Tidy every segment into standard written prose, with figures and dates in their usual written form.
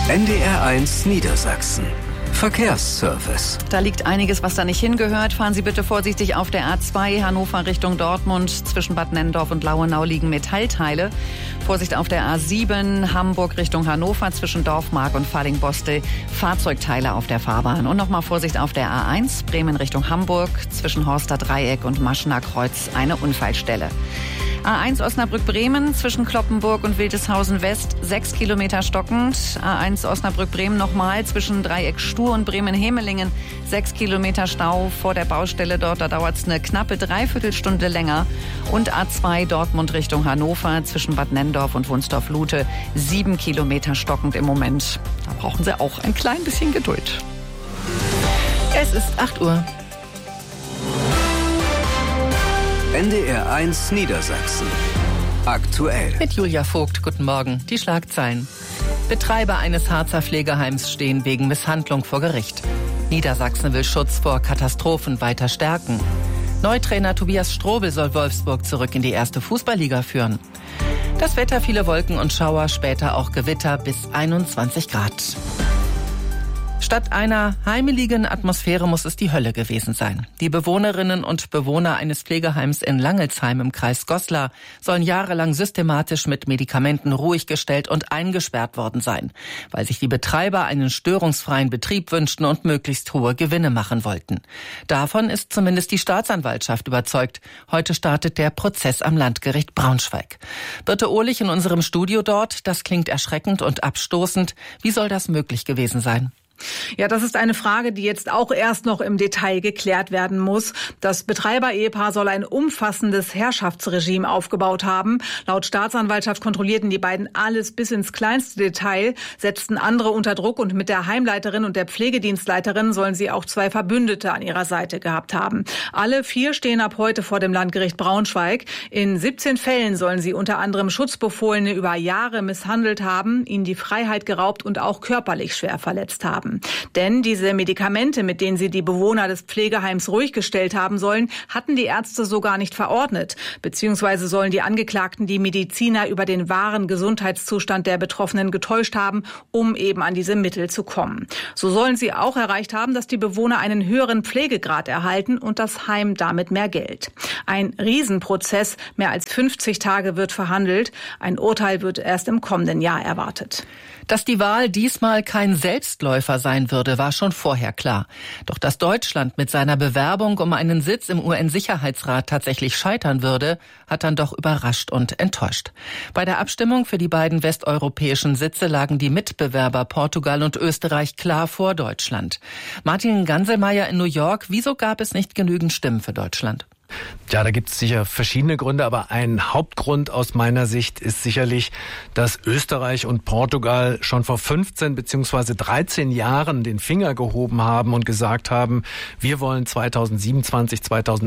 NDR1 Niedersachsen. Verkehrsservice. Da liegt einiges, was da nicht hingehört. Fahren Sie bitte vorsichtig auf der A2 Hannover Richtung Dortmund. Zwischen Bad Nennendorf und Lauenau liegen Metallteile. Vorsicht auf der A7 Hamburg Richtung Hannover zwischen Dorfmark und Falling-Bostel. Fahrzeugteile auf der Fahrbahn. Und nochmal Vorsicht auf der A1 Bremen Richtung Hamburg zwischen Horster Dreieck und Maschener Kreuz eine Unfallstelle. A1 Osnabrück-Bremen zwischen Kloppenburg und Wildeshausen West 6 Kilometer stockend. A1 Osnabrück-Bremen nochmal zwischen Dreieck Stur und Bremen-Hemelingen 6 Kilometer Stau vor der Baustelle dort. Da dauert es eine knappe Dreiviertelstunde länger. Und A2 Dortmund Richtung Hannover zwischen Bad Nennendorf und Wunsdorf-Lute 7 Kilometer stockend im Moment. Da brauchen Sie auch ein klein bisschen Geduld. Es ist 8 Uhr. NDR1 Niedersachsen. Aktuell. Mit Julia Vogt, guten Morgen. Die Schlagzeilen. Betreiber eines Harzer Pflegeheims stehen wegen Misshandlung vor Gericht. Niedersachsen will Schutz vor Katastrophen weiter stärken. Neutrainer Tobias Strobel soll Wolfsburg zurück in die erste Fußballliga führen. Das Wetter, viele Wolken und Schauer, später auch Gewitter bis 21 Grad. Statt einer heimeligen Atmosphäre muss es die Hölle gewesen sein. Die Bewohnerinnen und Bewohner eines Pflegeheims in Langelsheim im Kreis Goslar sollen jahrelang systematisch mit Medikamenten ruhig gestellt und eingesperrt worden sein, weil sich die Betreiber einen störungsfreien Betrieb wünschten und möglichst hohe Gewinne machen wollten. Davon ist zumindest die Staatsanwaltschaft überzeugt. Heute startet der Prozess am Landgericht Braunschweig. Birte Ohlich in unserem Studio dort. Das klingt erschreckend und abstoßend. Wie soll das möglich gewesen sein? Ja, das ist eine Frage, die jetzt auch erst noch im Detail geklärt werden muss. Das Betreiber-Ehepaar soll ein umfassendes Herrschaftsregime aufgebaut haben. Laut Staatsanwaltschaft kontrollierten die beiden alles bis ins kleinste Detail, setzten andere unter Druck und mit der Heimleiterin und der Pflegedienstleiterin sollen sie auch 2 Verbündete an ihrer Seite gehabt haben. Alle 4 stehen ab heute vor dem Landgericht Braunschweig. In 17 Fällen sollen sie unter anderem Schutzbefohlene über Jahre misshandelt haben, ihnen die Freiheit geraubt und auch körperlich schwer verletzt haben. Denn diese Medikamente, mit denen sie die Bewohner des Pflegeheims ruhig gestellt haben sollen, hatten die Ärzte so gar nicht verordnet. Beziehungsweise sollen die Angeklagten die Mediziner über den wahren Gesundheitszustand der Betroffenen getäuscht haben, um eben an diese Mittel zu kommen. So sollen sie auch erreicht haben, dass die Bewohner einen höheren Pflegegrad erhalten und das Heim damit mehr Geld. Ein Riesenprozess, mehr als 50 Tage wird verhandelt. Ein Urteil wird erst im kommenden Jahr erwartet. Dass die Wahl diesmal kein Selbstläufer sein würde, war schon vorher klar. Doch dass Deutschland mit seiner Bewerbung um einen Sitz im UN-Sicherheitsrat tatsächlich scheitern würde, hat dann doch überrascht und enttäuscht. Bei der Abstimmung für die beiden westeuropäischen Sitze lagen die Mitbewerber Portugal und Österreich klar vor Deutschland. Martin Ganselmeier in New York, wieso gab es nicht genügend Stimmen für Deutschland? Ja, da gibt es sicher verschiedene Gründe, aber ein Hauptgrund aus meiner Sicht ist sicherlich, dass Österreich und Portugal schon vor 15 bzw. 13 Jahren den Finger gehoben haben und gesagt haben, wir wollen 2027,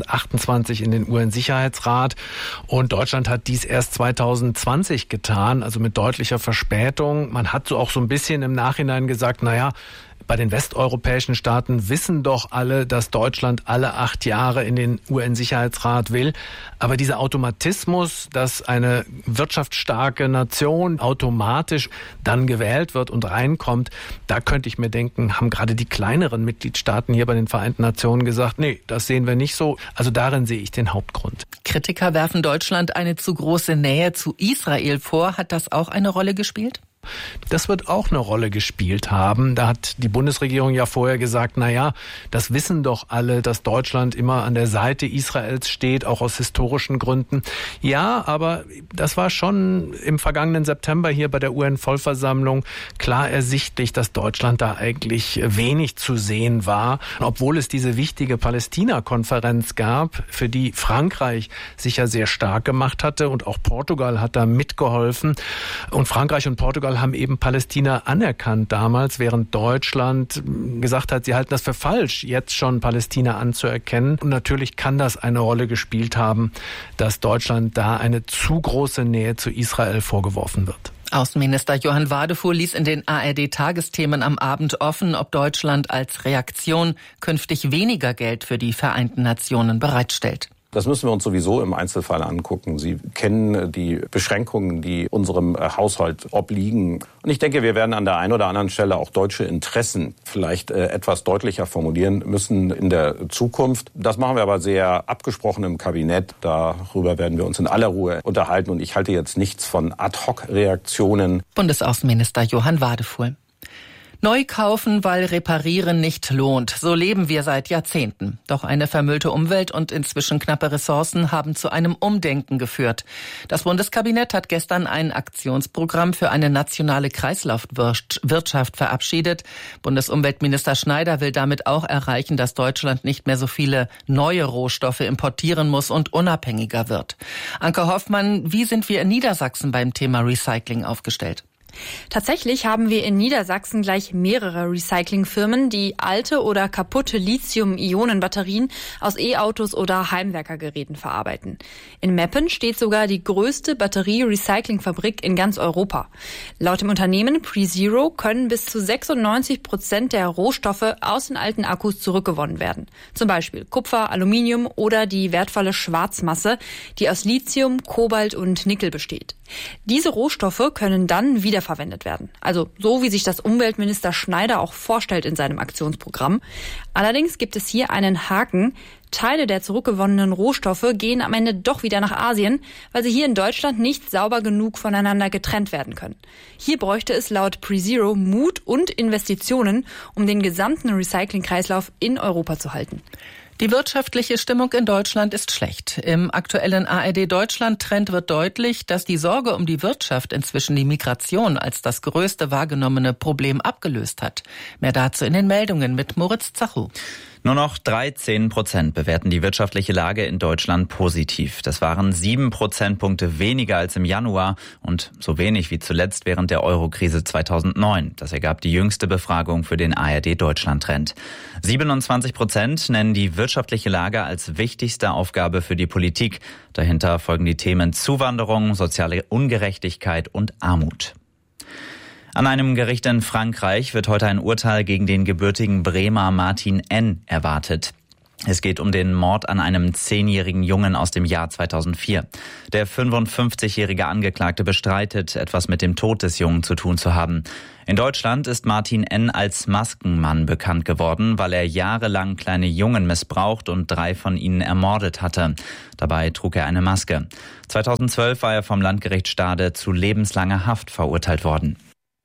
2028 in den UN-Sicherheitsrat, und Deutschland hat dies erst 2020 getan, also mit deutlicher Verspätung. Man hat so auch so ein bisschen im Nachhinein gesagt, naja, bei den westeuropäischen Staaten wissen doch alle, dass Deutschland alle 8 Jahre in den UN-Sicherheitsrat will. Aber dieser Automatismus, dass eine wirtschaftsstarke Nation automatisch dann gewählt wird und reinkommt, da könnte ich mir denken, haben gerade die kleineren Mitgliedstaaten hier bei den Vereinten Nationen gesagt, nee, das sehen wir nicht so. Also darin sehe ich den Hauptgrund. Kritiker werfen Deutschland eine zu große Nähe zu Israel vor. Hat das auch eine Rolle gespielt? Das wird auch eine Rolle gespielt haben. Da hat die Bundesregierung ja vorher gesagt, naja, das wissen doch alle, dass Deutschland immer an der Seite Israels steht, auch aus historischen Gründen. Ja, aber das war schon im vergangenen September hier bei der UN-Vollversammlung klar ersichtlich, dass Deutschland da eigentlich wenig zu sehen war. Obwohl es diese wichtige Palästina-Konferenz gab, für die Frankreich sich ja sehr stark gemacht hatte, und auch Portugal hat da mitgeholfen. Und Frankreich und Portugal haben eben Palästina anerkannt damals, während Deutschland gesagt hat, sie halten das für falsch, jetzt schon Palästina anzuerkennen. Und natürlich kann das eine Rolle gespielt haben, dass Deutschland da eine zu große Nähe zu Israel vorgeworfen wird. Außenminister Johann Wadefuhr ließ in den ARD-Tagesthemen am Abend offen, ob Deutschland als Reaktion künftig weniger Geld für die Vereinten Nationen bereitstellt. Das müssen wir uns sowieso im Einzelfall angucken. Sie kennen die Beschränkungen, die unserem Haushalt obliegen. Und ich denke, wir werden an der einen oder anderen Stelle auch deutsche Interessen vielleicht etwas deutlicher formulieren müssen in der Zukunft. Das machen wir aber sehr abgesprochen im Kabinett. Darüber werden wir uns in aller Ruhe unterhalten. Und ich halte jetzt nichts von Ad-hoc-Reaktionen. Bundesaußenminister Johann Wadefuhl. Neu kaufen, weil reparieren nicht lohnt. So leben wir seit Jahrzehnten. Doch eine vermüllte Umwelt und inzwischen knappe Ressourcen haben zu einem Umdenken geführt. Das Bundeskabinett hat gestern ein Aktionsprogramm für eine nationale Kreislaufwirtschaft verabschiedet. Bundesumweltminister Schneider will damit auch erreichen, dass Deutschland nicht mehr so viele neue Rohstoffe importieren muss und unabhängiger wird. Anke Hoffmann, wie sind wir in Niedersachsen beim Thema Recycling aufgestellt? Tatsächlich haben wir in Niedersachsen gleich mehrere Recyclingfirmen, die alte oder kaputte Lithium-Ionen-Batterien aus E-Autos oder Heimwerkergeräten verarbeiten. In Meppen steht sogar die größte Batterie-Recyclingfabrik in ganz Europa. Laut dem Unternehmen PreZero können bis zu 96% der Rohstoffe aus den alten Akkus zurückgewonnen werden. Zum Beispiel Kupfer, Aluminium oder die wertvolle Schwarzmasse, die aus Lithium, Kobalt und Nickel besteht. Diese Rohstoffe können dann wiederverwendet werden. Also so, wie sich das Umweltminister Schneider auch vorstellt in seinem Aktionsprogramm. Allerdings gibt es hier einen Haken. Teile der zurückgewonnenen Rohstoffe gehen am Ende doch wieder nach Asien, weil sie hier in Deutschland nicht sauber genug voneinander getrennt werden können. Hier bräuchte es laut PreZero Mut und Investitionen, um den gesamten Recyclingkreislauf in Europa zu halten. Die wirtschaftliche Stimmung in Deutschland ist schlecht. Im aktuellen ARD-Deutschland-Trend wird deutlich, dass die Sorge um die Wirtschaft inzwischen die Migration als das größte wahrgenommene Problem abgelöst hat. Mehr dazu in den Meldungen mit Moritz Zachu. Nur noch 13% bewerten die wirtschaftliche Lage in Deutschland positiv. Das waren 7 Prozentpunkte weniger als im Januar und so wenig wie zuletzt während der Euro-Krise 2009. Das ergab die jüngste Befragung für den ARD-Deutschland-Trend. 27% nennen die wirtschaftliche Lage als wichtigste Aufgabe für die Politik. Dahinter folgen die Themen Zuwanderung, soziale Ungerechtigkeit und Armut. An einem Gericht in Frankreich wird heute ein Urteil gegen den gebürtigen Bremer Martin N. erwartet. Es geht um den Mord an einem 10-jährigen Jungen aus dem Jahr 2004. Der 55-jährige Angeklagte bestreitet, etwas mit dem Tod des Jungen zu tun zu haben. In Deutschland ist Martin N. als Maskenmann bekannt geworden, weil er jahrelang kleine Jungen missbraucht und 3 von ihnen ermordet hatte. Dabei trug er eine Maske. 2012 war er vom Landgericht Stade zu lebenslanger Haft verurteilt worden.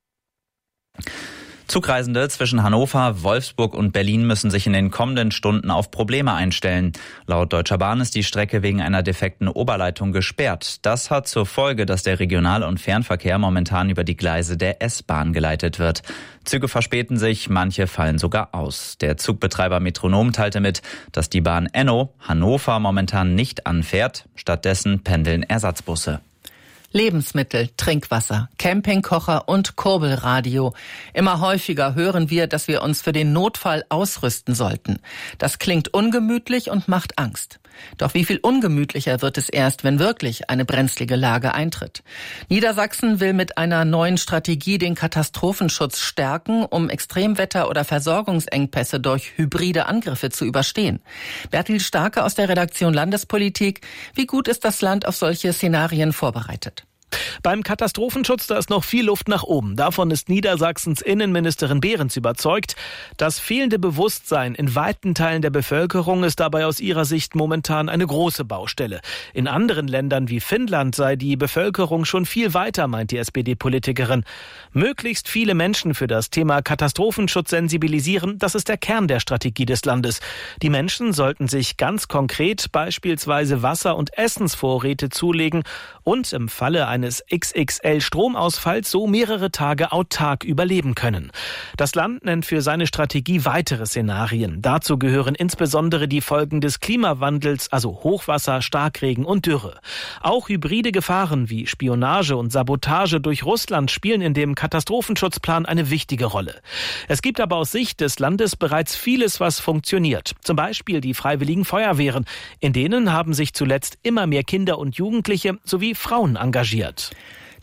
Zugreisende zwischen Hannover, Wolfsburg und Berlin müssen sich in den kommenden Stunden auf Probleme einstellen. Laut Deutscher Bahn ist die Strecke wegen einer defekten Oberleitung gesperrt. Das hat zur Folge, dass der Regional- und Fernverkehr momentan über die Gleise der S-Bahn geleitet wird. Züge verspäten sich, manche fallen sogar aus. Der Zugbetreiber Metronom teilte mit, dass die Bahn Enno Hannover momentan nicht anfährt. Stattdessen pendeln Ersatzbusse. Lebensmittel, Trinkwasser, Campingkocher und Kurbelradio. Immer häufiger hören wir, dass wir uns für den Notfall ausrüsten sollten. Das klingt ungemütlich und macht Angst. Doch wie viel ungemütlicher wird es erst, wenn wirklich eine brenzlige Lage eintritt? Niedersachsen will mit einer neuen Strategie den Katastrophenschutz stärken, um Extremwetter- oder Versorgungsengpässe durch hybride Angriffe zu überstehen. Bertil Starke aus der Redaktion Landespolitik. Wie gut ist das Land auf solche Szenarien vorbereitet? Beim Katastrophenschutz, da ist noch viel Luft nach oben. Davon ist Niedersachsens Innenministerin Behrens überzeugt. Das fehlende Bewusstsein in weiten Teilen der Bevölkerung ist dabei aus ihrer Sicht momentan eine große Baustelle. In anderen Ländern wie Finnland sei die Bevölkerung schon viel weiter, meint die SPD-Politikerin. Möglichst viele Menschen für das Thema Katastrophenschutz sensibilisieren, das ist der Kern der Strategie des Landes. Die Menschen sollten sich ganz konkret beispielsweise Wasser- und Essensvorräte zulegen und im Falle eines XXL-Stromausfalls so mehrere Tage autark überleben können. Das Land nennt für seine Strategie weitere Szenarien. Dazu gehören insbesondere die Folgen des Klimawandels, also Hochwasser, Starkregen und Dürre. Auch hybride Gefahren wie Spionage und Sabotage durch Russland spielen in dem Katastrophenschutzplan eine wichtige Rolle. Es gibt aber aus Sicht des Landes bereits vieles, was funktioniert. Zum Beispiel die Freiwilligen Feuerwehren. In denen haben sich zuletzt immer mehr Kinder und Jugendliche sowie Frauen engagiert.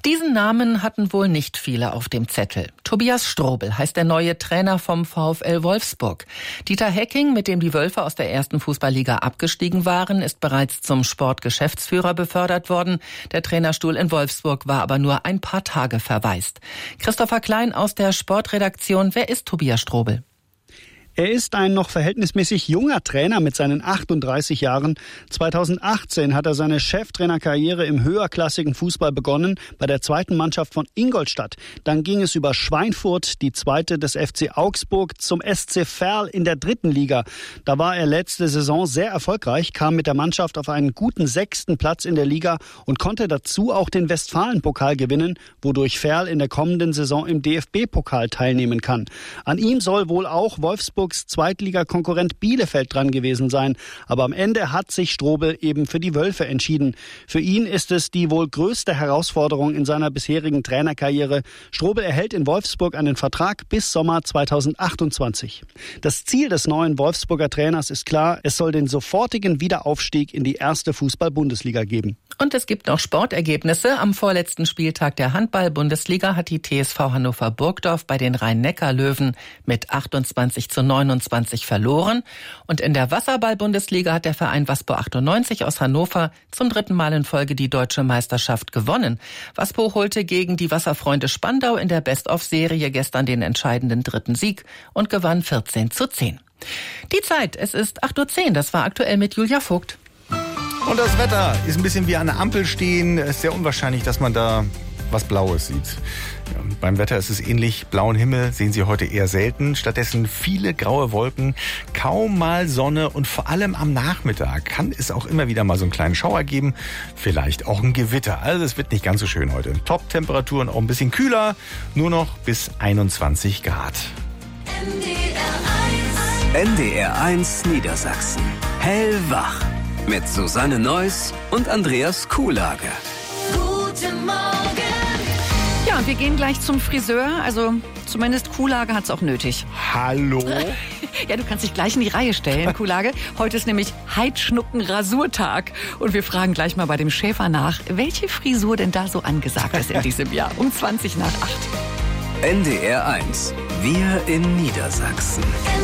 Diesen Namen hatten wohl nicht viele auf dem Zettel. Tobias Strobel heißt der neue Trainer vom VfL Wolfsburg. Dieter Hecking, mit dem die Wölfe aus der ersten Fußballliga abgestiegen waren, ist bereits zum Sportgeschäftsführer befördert worden. Der Trainerstuhl in Wolfsburg war aber nur ein paar Tage verwaist. Christopher Klein aus der Sportredaktion. Wer ist Tobias Strobel? Er ist ein noch verhältnismäßig junger Trainer mit seinen 38 Jahren. 2018 hat er seine Cheftrainerkarriere im höherklassigen Fußball begonnen, bei der zweiten Mannschaft von Ingolstadt. Dann ging es über Schweinfurt, die zweite des FC Augsburg, zum SC Verl in der dritten Liga. Da war er letzte Saison sehr erfolgreich, kam mit der Mannschaft auf einen guten 6. Platz in der Liga und konnte dazu auch den Westfalen-Pokal gewinnen, wodurch Verl in der kommenden Saison im DFB-Pokal teilnehmen kann. An ihm soll wohl auch Wolfsburg Zweitligakonkurrent Bielefeld dran gewesen sein. Aber am Ende hat sich Strobel eben für die Wölfe entschieden. Für ihn ist es die wohl größte Herausforderung in seiner bisherigen Trainerkarriere. Strobel erhält in Wolfsburg einen Vertrag bis Sommer 2028. Das Ziel des neuen Wolfsburger Trainers ist klar, es soll den sofortigen Wiederaufstieg in die erste Fußball-Bundesliga geben. Und es gibt noch Sportergebnisse. Am vorletzten Spieltag der Handball-Bundesliga hat die TSV Hannover Burgdorf bei den Rhein-Neckar-Löwen mit 28:29 verloren. Und in der Wasserball-Bundesliga hat der Verein Waspo 98 aus Hannover zum 3. Mal in Folge die deutsche Meisterschaft gewonnen. Waspo holte gegen die Wasserfreunde Spandau in der Best-of-Serie gestern den entscheidenden 3. Sieg und gewann 14:10. Die Zeit, es ist 8:10 Uhr. Das war aktuell mit Julia Vogt. Und das Wetter ist ein bisschen wie an der Ampel stehen. Es ist sehr unwahrscheinlich, dass man da was Blaues sieht. Ja, beim Wetter ist es ähnlich. Blauen Himmel sehen Sie heute eher selten. Stattdessen viele graue Wolken, kaum mal Sonne und vor allem am Nachmittag kann es auch immer wieder mal so einen kleinen Schauer geben. Vielleicht auch ein Gewitter. Also es wird nicht ganz so schön heute. Top-Temperaturen auch ein bisschen kühler, nur noch bis 21 Grad. NDR 1 Niedersachsen. Hellwach. Mit Susanne Neuss und Andreas Kuhlage. Guten Morgen. Ja, und wir gehen gleich zum Friseur. Also zumindest Kuhlage hat's auch nötig. Hallo? Ja, du kannst dich gleich in die Reihe stellen, Kuhlage. Heute ist nämlich Heidschnucken-Rasurtag. Und wir fragen gleich mal bei dem Schäfer nach, welche Frisur denn da so angesagt ist in diesem Jahr. Um 20 nach 8. NDR 1. Wir in Niedersachsen.